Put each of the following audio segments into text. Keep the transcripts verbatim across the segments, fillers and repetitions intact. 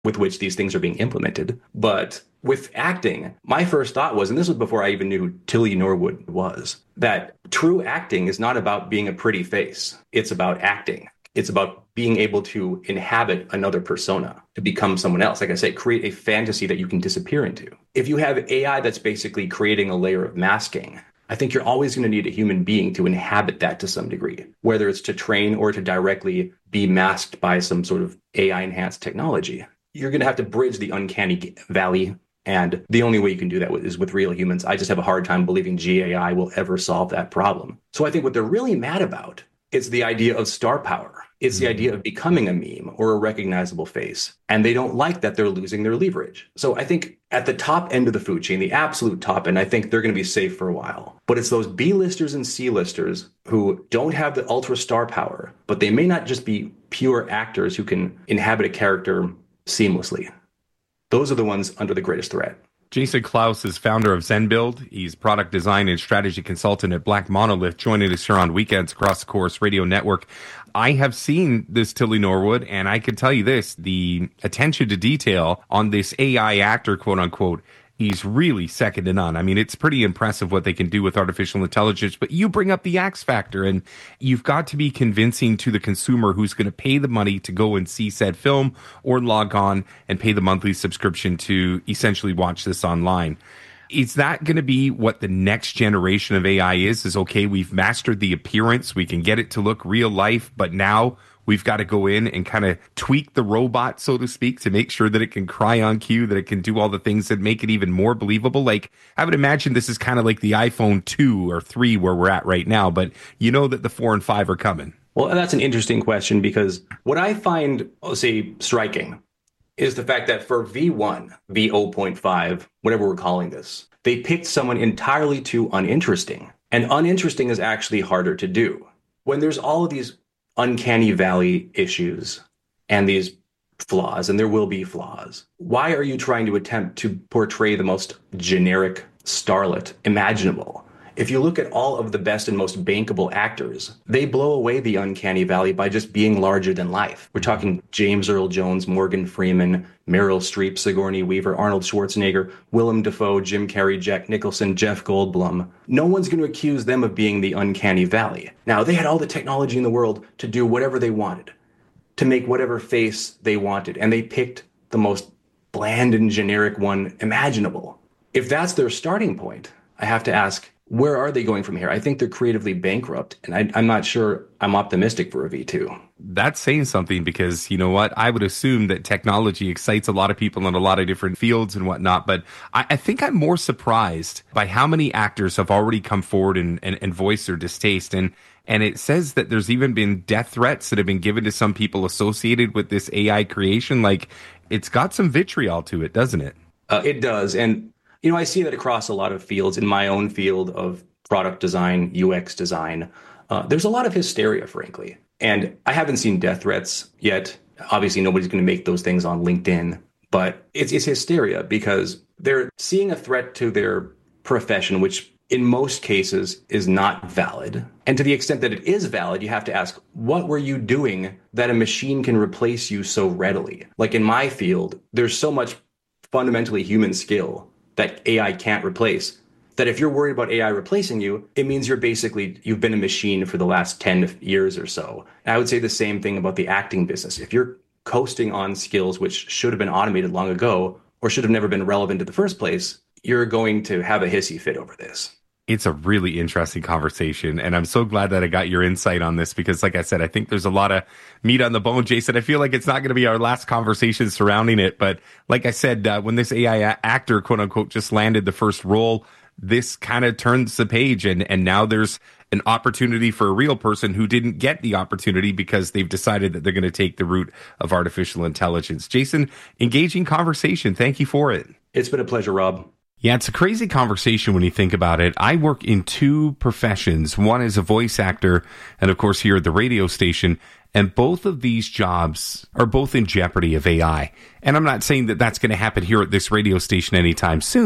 with which these things are being implemented. But with acting, my first thought was, and this was before I even knew who Tilly Norwood was, that true acting is not about being a pretty face. It's about acting. It's about being able to inhabit another persona, to become someone else. Like I said, create a fantasy that you can disappear into. If you have A I that's basically creating a layer of masking, I think you're always going to need a human being to inhabit that to some degree, whether it's to train or to directly be masked by some sort of A I-enhanced technology. You're going to have to bridge the uncanny valley. And the only way you can do that is with real humans. I just have a hard time believing G A I will ever solve that problem. So I think what they're really mad about is the idea of star power. It's the idea of becoming a meme or a recognizable face. And they don't like that they're losing their leverage. So I think at the top end of the food chain, the absolute top end, I think they're going to be safe for a while. But it's those B-listers and C-listers who don't have the ultra star power, but they may not just be pure actors who can inhabit a character seamlessly. Those are the ones under the greatest threat. Jason Klaus is founder of ZenBuild. He's product design and strategy consultant at Black Monolith, joining us here on Weekends across the Chorus Radio Network. I have seen this Tilly Norwood, and I can tell you this, the attention to detail on this A I actor, quote unquote, he's really second to none. I mean, it's pretty impressive what they can do with artificial intelligence, but you bring up the X factor, and you've got to be convincing to the consumer who's going to pay the money to go and see said film or log on and pay the monthly subscription to essentially watch this online. Is that going to be what the next generation of A I is? Is okay, we've mastered the appearance, we can get it to look real life, but now we've got to go in and kind of tweak the robot, so to speak, to make sure that it can cry on cue, that it can do all the things that make it even more believable. Like, I would imagine this is kind of like the iPhone two or three where we're at right now, but you know that the four and five are coming. Well, that's an interesting question, because what I find, I'll say, striking is the fact that for V one, V zero point five, whatever we're calling this, they picked someone entirely too uninteresting. And uninteresting is actually harder to do. When there's all of these uncanny valley issues and these flaws, and there will be flaws, why are you trying to attempt to portray the most generic starlet imaginable? If you look at all of the best and most bankable actors, they blow away the uncanny valley by just being larger than life. We're talking James Earl Jones, Morgan Freeman, Meryl Streep, Sigourney Weaver, Arnold Schwarzenegger, Willem Dafoe, Jim Carrey, Jack Nicholson, Jeff Goldblum. No one's going to accuse them of being the uncanny valley. Now, they had all the technology in the world to do whatever they wanted, to make whatever face they wanted, and they picked the most bland and generic one imaginable. If that's their starting point, I have to ask, where are they going from here? I think they're creatively bankrupt, and I, I'm not sure I'm optimistic for a V two. That's saying something, because you know what? I would assume that technology excites a lot of people in a lot of different fields and whatnot, but I, I think I'm more surprised by how many actors have already come forward and, and, and voiced their distaste. And And it says that there's even been death threats that have been given to some people associated with this A I creation. Like, it's got some vitriol to it, doesn't it? Uh, it does. And you know, I see that across a lot of fields. In my own field of product design, U X design, uh, there's a lot of hysteria, frankly. And I haven't seen death threats yet. Obviously, nobody's going to make those things on LinkedIn. But it's, it's hysteria because they're seeing a threat to their profession, which in most cases is not valid. And to the extent that it is valid, you have to ask, what were you doing that a machine can replace you so readily? Like in my field, there's so much fundamentally human skill that A I can't replace, that if you're worried about A I replacing you, it means you're basically, you've been a machine for the last ten years or so. And I would say the same thing about the acting business. If you're coasting on skills which should have been automated long ago or should have never been relevant in the first place, you're going to have a hissy fit over this. It's a really interesting conversation, and I'm so glad that I got your insight on this because, like I said, I think there's a lot of meat on the bone, Jason. I feel like it's not going to be our last conversation surrounding it, but like I said, uh, when this A I a- actor, quote unquote, just landed the first role, this kind of turns the page, and, and now there's an opportunity for a real person who didn't get the opportunity because they've decided that they're going to take the route of artificial intelligence. Jason, engaging conversation. Thank you for it. It's been a pleasure, Rob. Yeah, it's a crazy conversation when you think about it. I work in two professions. One is a voice actor, and of course here at the radio station. And both of these jobs are both in jeopardy of A I. And I'm not saying that that's going to happen here at this radio station anytime soon,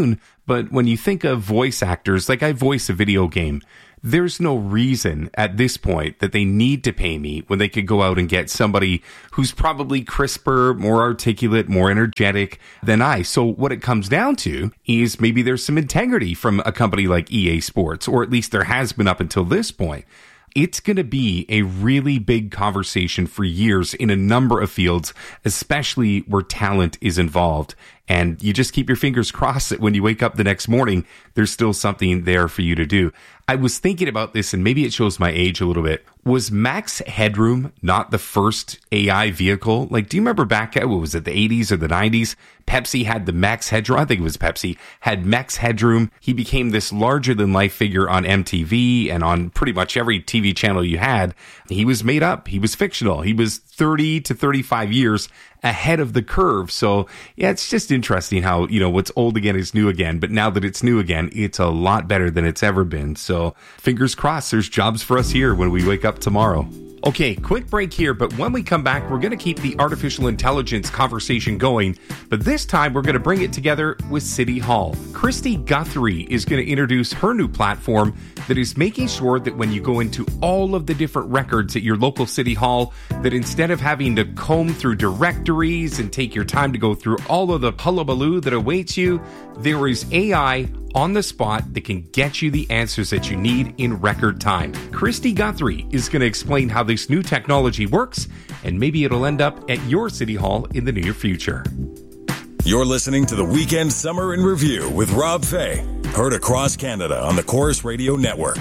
But when you think of voice actors, like I voice a video game, there's no reason at this point that they need to pay me when they could go out and get somebody who's probably crisper, more articulate, more energetic than I. So what it comes down to is maybe there's some integrity from a company like E A Sports, or at least there has been up until this point. It's going to be a really big conversation for years in a number of fields, especially where talent is involved. And you just keep your fingers crossed that when you wake up the next morning, there's still something there for you to do. I was thinking about this, and maybe it shows my age a little bit. Was Max Headroom not the first A I vehicle? Like, do you remember back at, what was it, the eighties or the nineties? Pepsi had the Max Headroom. I think it was Pepsi. Had Max Headroom. He became this larger-than-life figure on M T V and on pretty much every T V channel you had. He was made up. He was fictional. He was thirty to thirty-five years ahead of the curve. So, yeah, it's just interesting how, you know, what's old again is new again. But now that it's new again, it's a lot better than it's ever been. So, fingers crossed, there's jobs for us here when we wake up tomorrow. Okay, quick break here, but when we come back, we're going to keep the artificial intelligence conversation going, but this time we're going to bring it together with City Hall. Christy Guthrie is going to introduce her new platform that is making sure that when you go into all of the different records at your local City Hall, that instead of having to comb through directories and take your time to go through all of the hullabaloo that awaits you, there is A I on the spot that can get you the answers that you need in record time. Christy Guthrie is going to explain how this new technology works, and maybe it'll end up at your City Hall in the near future. You're listening to the Weekend Summer in Review with Rob Fay, heard across Canada on the Chorus Radio Network.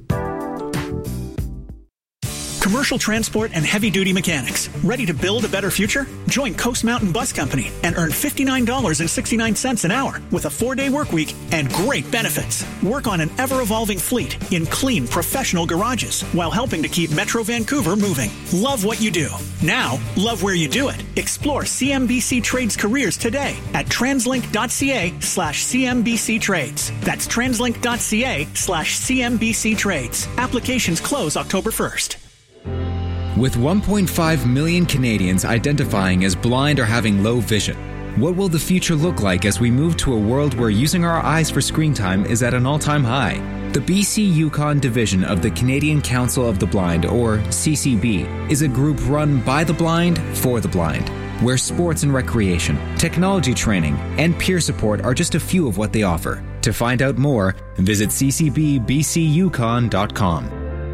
Commercial transport and heavy-duty mechanics. Ready to build a better future? Join Coast Mountain Bus Company and earn fifty-nine dollars and sixty-nine cents an hour with a four-day work week and great benefits. Work on an ever-evolving fleet in clean, professional garages while helping to keep Metro Vancouver moving. Love what you do. Now, love where you do it. Explore C M B C Trades careers today at translink.ca slash CMBC Trades. That's translink.ca slash CMBC Trades. Applications close October first. With one point five million Canadians identifying as blind or having low vision, what will the future look like as we move to a world where using our eyes for screen time is at an all-time high? The B C Yukon division of the Canadian Council of the Blind, or C C B, is a group run by the blind for the blind, where sports and recreation, technology training, and peer support are just a few of what they offer. To find out more, visit c c b b c yukon dot com.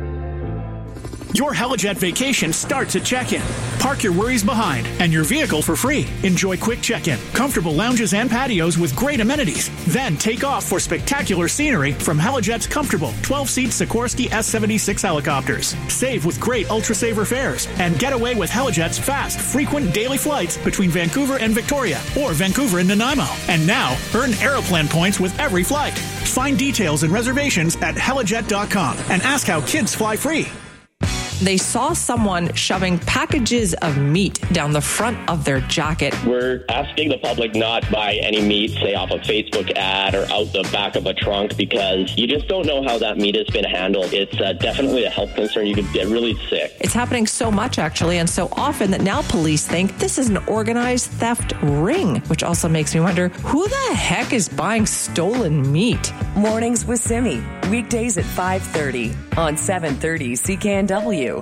Your Helijet vacation starts at check-in. Park your worries behind and your vehicle for free. Enjoy quick check-in, comfortable lounges and patios with great amenities. Then take off for spectacular scenery from Helijet's comfortable twelve-seat Sikorsky S seventy-six helicopters. Save with great Ultra-Saver fares and get away with Helijet's fast, frequent daily flights between Vancouver and Victoria or Vancouver and Nanaimo. And now, earn Aeroplan points with every flight. Find details and reservations at helijet dot com and ask how kids fly free. They saw someone shoving packages of meat down the front of their jacket. We're asking the public not buy any meat, say off a Facebook ad or out the back of a trunk, because you just don't know how that meat has been handled. It's uh, definitely a health concern. You could get really sick. It's happening so much, actually, and so often that now police think this is an organized theft ring, which also makes me wonder, who the heck is buying stolen meat? Mornings with Simi, weekdays at five thirty on seven thirty C K N W.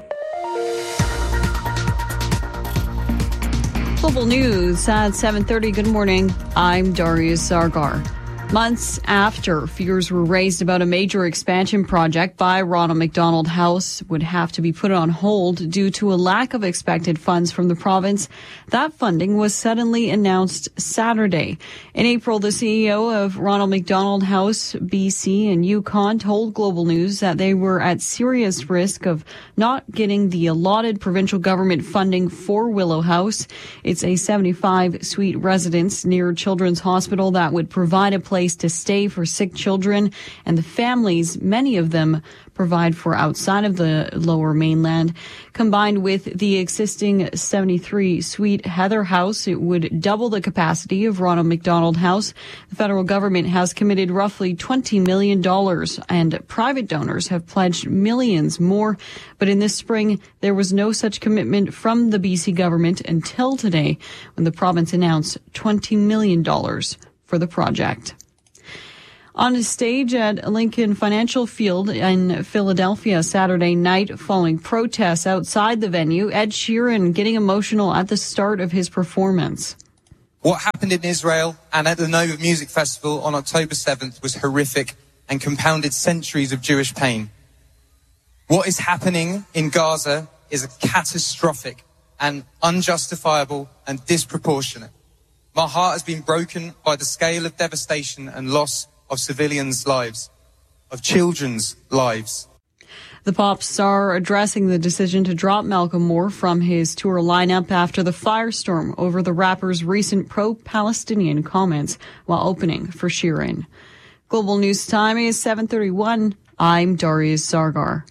Global News at seven thirty. Good morning. I'm Darius Zargar. Months after fears were raised about a major expansion project by Ronald McDonald House would have to be put on hold due to a lack of expected funds from the province, that funding was suddenly announced Saturday. In April, the C E O of Ronald McDonald House, B C and Yukon told Global News that they were at serious risk of not getting the allotted provincial government funding for Willow House. It's a seventy-five suite residence near Children's Hospital that would provide a place to stay for sick children and the families, many of them provide for outside of the Lower Mainland. Combined with the existing seventy-three suite Heather House, it would double the capacity of Ronald McDonald House. The federal government has committed roughly twenty million dollars and private donors have pledged millions more. But in this spring, there was no such commitment from the B C government until today, when the province announced twenty million dollars for the project. On a stage at Lincoln Financial Field in Philadelphia Saturday night following protests outside the venue, Ed Sheeran getting emotional at the start of his performance. What happened in Israel and at the Nova Music Festival on October seventh was horrific and compounded centuries of Jewish pain. What is happening in Gaza is catastrophic and unjustifiable and disproportionate. My heart has been broken by the scale of devastation and loss of civilians' lives, of children's lives. The pop star addressing the decision to drop Malcolm Moore from his tour lineup after the firestorm over the rapper's recent pro-Palestinian comments while opening for Sheeran. Global News Time is seven thirty-one. I'm Darius Zargar.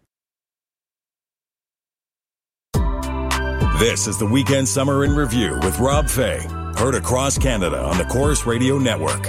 This is the Weekend Summer in Review with Rob Fay. Heard across Canada on the Corus Radio Network.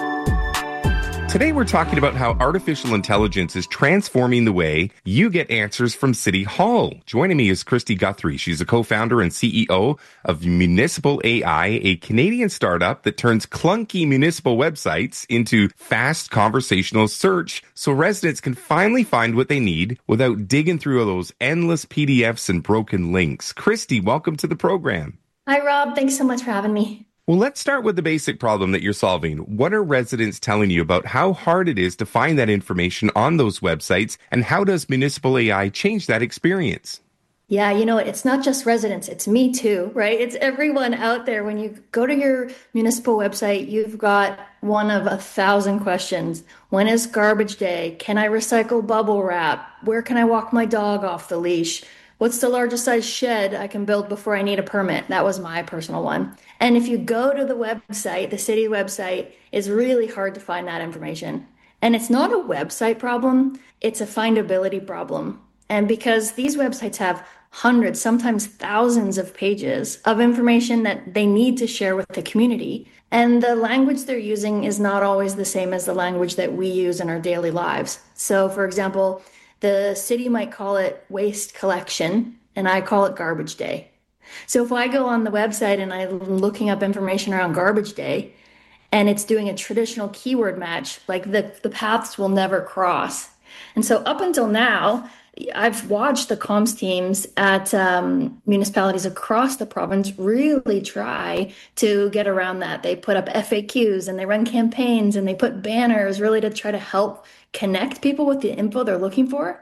Today we're talking about how artificial intelligence is transforming the way you get answers from City Hall. Joining me is Christy Guthrie. She's a co-founder and C E O of Municipal A I, a Canadian startup that turns clunky municipal websites into fast conversational search so residents can finally find what they need without digging through all those endless P D Fs and broken links. Christy, welcome to the program. Hi, Rob. Thanks so much for having me. Well, let's start with the basic problem that you're solving. What are residents telling you about how hard it is to find that information on those websites, and how does Municipal A I change that experience? Yeah, you know, it's not just residents, it's me too, right? It's everyone out there. When you go to your municipal website, you've got one of a thousand questions. When is garbage day? Can I recycle bubble wrap? Where can I walk my dog off the leash? What's the largest size shed I can build before I need a permit? That was my personal one. And if you go to the website, the city website, it's really hard to find that information. And it's not a website problem, it's a findability problem. And because these websites have hundreds, sometimes thousands of pages of information that they need to share with the community, and the language they're using is not always the same as the language that we use in our daily lives. So, for example, the city might call it waste collection, and I call it garbage day. So if I go on the website and I'm looking up information around garbage day, and it's doing a traditional keyword match, like the, the paths will never cross. And so up until now, I've watched the comms teams at um, municipalities across the province really try to get around that. They put up F A Qs and they run campaigns and they put banners really to try to help connect people with the info they're looking for.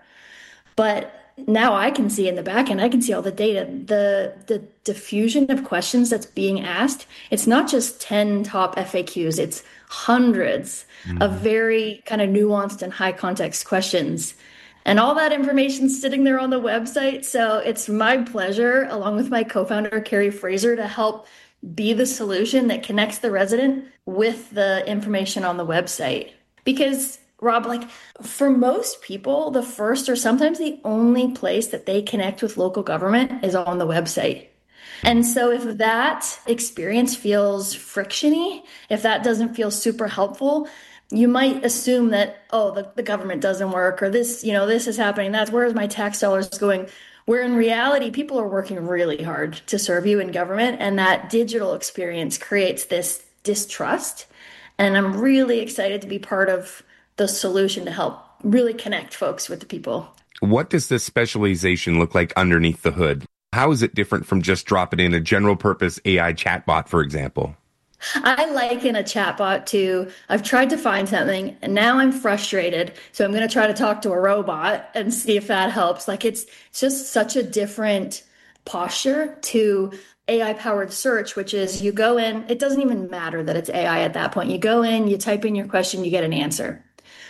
But now I can see in the back end, I can see all the data, the the diffusion of questions that's being asked. It's not just ten top F A Qs, it's hundreds mm-hmm. of very kind of nuanced and high context questions. And all that information's sitting there on the website. So it's my pleasure, along with my co-founder, Carrie Fraser, to help be the solution that connects the resident with the information on the website. Because Rob, like for most people, the first or sometimes the only place that they connect with local government is on the website. And so if that experience feels frictiony, if that doesn't feel super helpful, you might assume that, oh, the, the government doesn't work, or this, you know, this is happening. That's where's my tax dollars going? Where in reality, people are working really hard to serve you in government. And that digital experience creates this distrust. And I'm really excited to be part of the solution to help really connect folks with the people. What does this specialization look like underneath the hood? How is it different from just dropping in a general purpose A I chatbot, for example? I liken a chatbot to, I've tried to find something and now I'm frustrated. So I'm going to try to talk to a robot and see if that helps. Like it's just such a different posture to A I powered search, which is you go in, it doesn't even matter that it's A I at that point. You go in, you type in your question, you get an answer.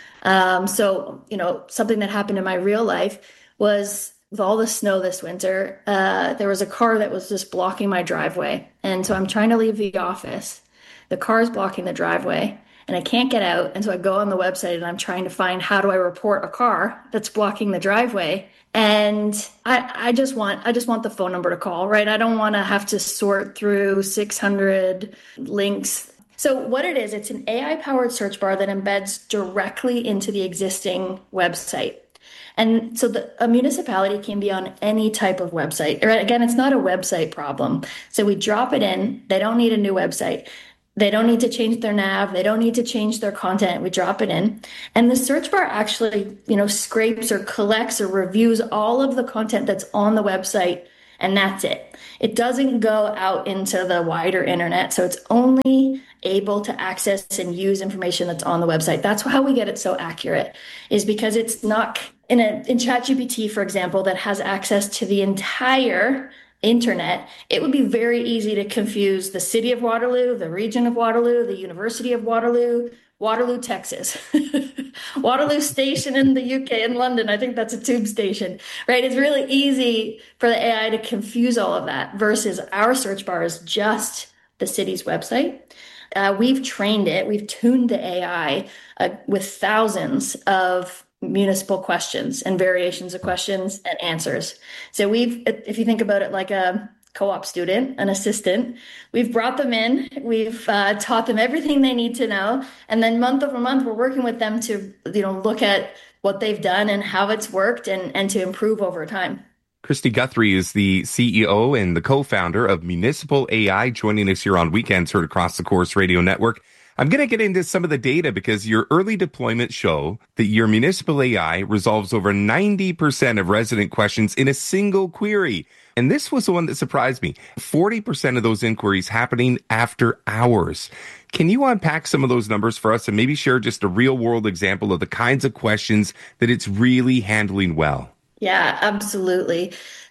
Um, so, you know, something that happened in my real life was with all the snow this winter, uh, there was a car that was just blocking my driveway. And so I'm trying to leave the office. The car is blocking the driveway and I can't get out. And so I go on the website and I'm trying to find how do I report a car that's blocking the driveway. And I, I just want I just want the phone number to call, right? I don't want to have to sort through six hundred links. So what it is, it's an A I-powered search bar that embeds directly into the existing website. And so the, a municipality can be on any type of website. Or again, it's not a website problem. So we drop it in. They don't need a new website. They don't need to change their nav. They don't need to change their content. We drop it in. And the search bar actually, you know, scrapes or collects or reviews all of the content that's on the website, and that's it. It doesn't go out into the wider internet. So it's only able to access and use information that's on the website. That's how we get it so accurate, is because it's not in a in ChatGPT, for example, that has access to the entire internet. It would be very easy to confuse the city of Waterloo, the region of Waterloo, the University of Waterloo, Waterloo, Texas, Waterloo Station in the U K, in London. I think that's a tube station, right? It's really easy for the A I to confuse all of that versus our search bar is just the city's website. Uh, we've trained it. We've tuned the A I uh, with thousands of municipal questions and variations of questions and answers. So we've, if you think about it like a co-op student, an assistant, we've brought them in, we've uh, taught them everything they need to know. And then month over month, we're working with them to, you know, look at what they've done and how it's worked and, and to improve over time. Christy Guthrie is the C E O and the co-founder of Municipal A I, joining us here on Weekends Heard across the Corus Radio Network. I'm going to get into some of the data because your early deployments show that your Municipal A I resolves over ninety percent of resident questions in a single query. And this was the one that surprised me. forty percent of those inquiries happening after hours. Can you unpack some of those numbers for us and maybe share just a real world example of the kinds of questions that it's really handling well? Yeah, absolutely.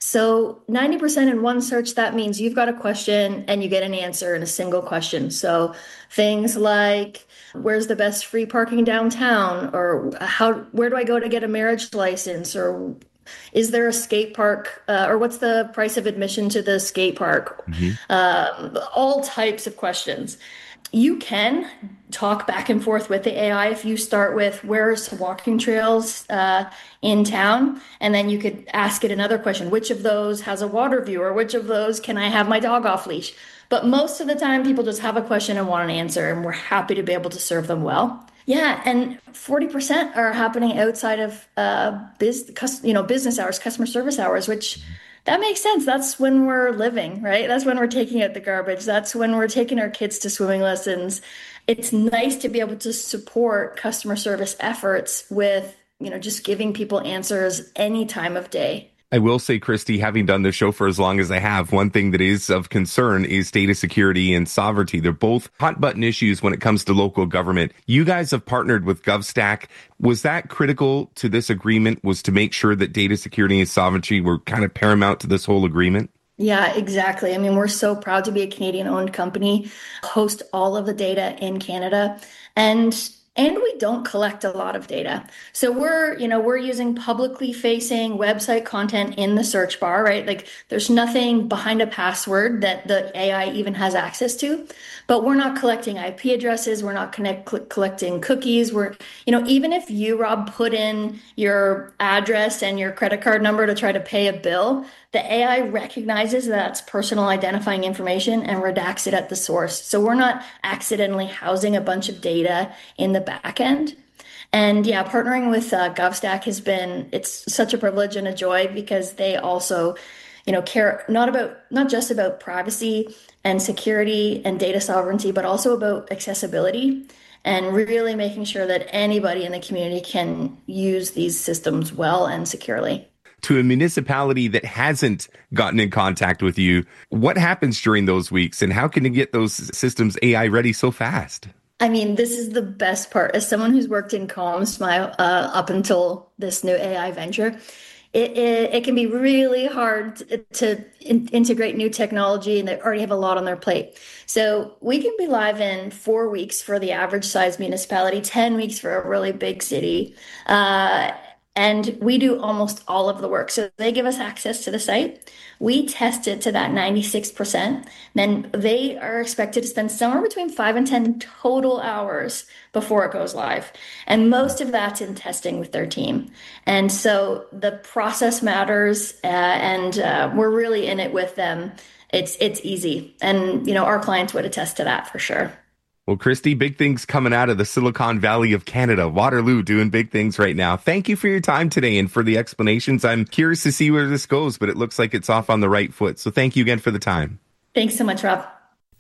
So ninety percent in one search, that means you've got a question and you get an answer in a single question. So things like, where's the best free parking downtown? Or how, where do I go to get a marriage license? Or is there a skate park? Uh, or what's the price of admission to the skate park? Mm-hmm. Um, all types of questions. You can talk back and forth with the A I if you start with where's walking trails uh, in town, and then you could ask it another question. Which of those has a water view, or which of those can I have my dog off leash? But most of the time people just have a question and want an answer, and we're happy to be able to serve them well. Yeah, and forty percent are happening outside of uh, biz, you know, business hours, customer service hours, which that makes sense. That's when we're living, right? That's when we're taking out the garbage. That's when we're taking our kids to swimming lessons. It's nice to be able to support customer service efforts with, you know, just giving people answers any time of day. I will say, Christy, having done this show for as long as I have, one thing that is of concern is data security and sovereignty. They're both hot button issues when it comes to local government. You guys have partnered with GovStack. Was that critical to this agreement, was to make sure that data security and sovereignty were kind of paramount to this whole agreement? Yeah, exactly. I mean, we're so proud to be a Canadian-owned company, host all of the data in Canada, and And we don't collect a lot of data. So we're, you know, we're using publicly facing website content in the search bar, right? Like there's nothing behind a password that the A I even has access to, but we're not collecting I P addresses. We're not connect, cl- collecting cookies. We're, you know, even if you, Rob, put in your address and your credit card number to try to pay a bill, the A I recognizes that's personal identifying information and redacts it at the source. So we're not accidentally housing a bunch of data in the back end. And yeah, partnering with uh, GovStack has been, it's such a privilege and a joy because they also, you know, care not about, not just about privacy and security and data sovereignty, but also about accessibility and really making sure that anybody in the community can use these systems well and securely. To a municipality that hasn't gotten in contact with you, what happens during those weeks and how can you get those systems A I ready so fast? I mean, this is the best part. As someone who's worked in comms my, uh, up until this new A I venture, it, it, it can be really hard to, to in, integrate new technology, and they already have a lot on their plate. So we can be live in four weeks for the average size municipality, ten weeks for a really big city. Uh, And we do almost all of the work. So they give us access to the site. We test it to that ninety-six percent. Then they are expected to spend somewhere between five and ten total hours before it goes live. And most of that's in testing with their team. And so the process matters, uh, and uh, we're really in it with them. It's it's easy. And, you know, our clients would attest to that for sure. Well, Christy, big things coming out of the Silicon Valley of Canada. Waterloo doing big things right now. Thank you for your time today and for the explanations. I'm curious to see where this goes, but it looks like it's off on the right foot. So thank you again for the time. Thanks so much, Rob.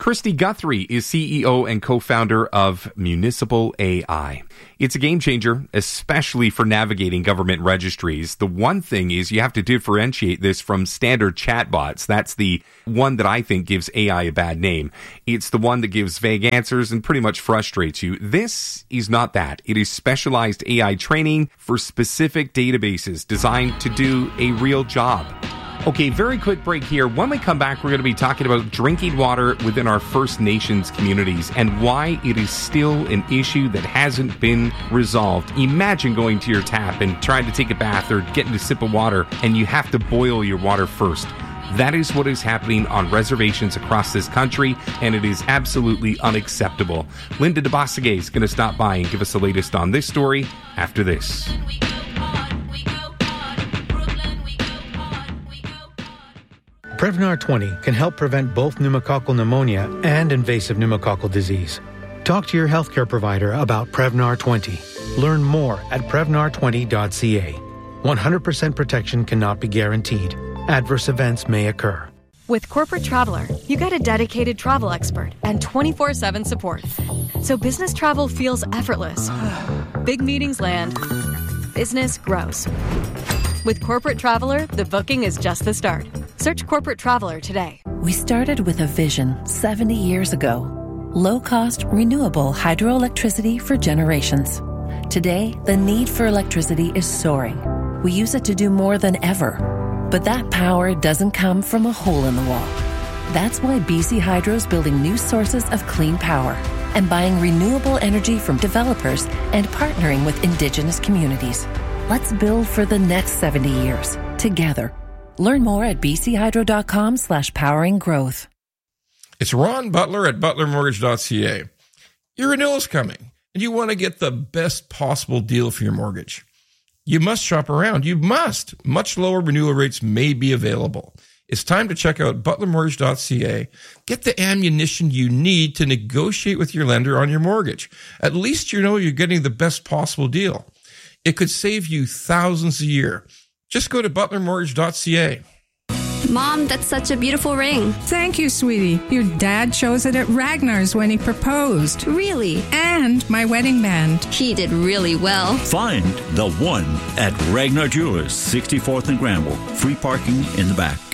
Christy Guthrie is C E O and co-founder of Municipal A I. It's a game changer, especially for navigating government registries. The one thing is you have to differentiate this from standard chatbots. That's the one that I think gives A I a bad name. It's the one that gives vague answers and pretty much frustrates you. This is not that. It is specialized A I training for specific databases designed to do a real job. Okay, very quick break here. When we come back, we're going to be talking about drinking water within our First Nations communities and why it is still an issue that hasn't been resolved. Imagine going to your tap and trying to take a bath or getting a sip of water, and you have to boil your water first. That is what is happening on reservations across this country, and it is absolutely unacceptable. Linda DeBossegay is going to stop by and give us the latest on this story after this. Prevnar twenty can help prevent both pneumococcal pneumonia and invasive pneumococcal disease. Talk to your healthcare provider about Prevnar twenty. Learn more at prevnar twenty dot c a. one hundred percent protection cannot be guaranteed. Adverse events may occur. With Corporate Traveler, you get a dedicated travel expert and twenty-four seven support. So business travel feels effortless. Big meetings land. Business grows. With Corporate Traveler, the booking is just the start. Search Corporate Traveler today. We started with a vision seventy years ago. Low-cost, renewable hydroelectricity for generations. Today, the need for electricity is soaring. We use it to do more than ever. But that power doesn't come from a hole in the wall. That's why B C Hydro is building new sources of clean power and buying renewable energy from developers and partnering with Indigenous communities. Let's build for the next seventy years, together. Learn more at bchydro.com slash powering growth. It's Ron Butler at butler mortgage dot c a. Your renewal is coming, and you want to get the best possible deal for your mortgage. You must shop around. You must. Much lower renewal rates may be available. It's time to check out butler mortgage dot c a. Get the ammunition you need to negotiate with your lender on your mortgage. At least you know you're getting the best possible deal. It could save you thousands a year. Just go to butler mortgage dot c a. Mom, that's such a beautiful ring. Thank you, sweetie. Your dad chose it at Ragnar's when he proposed. Really? And my wedding band. He did really well. Find the one at Ragnar Jewelers, sixty-fourth and Granville. Free parking in the back.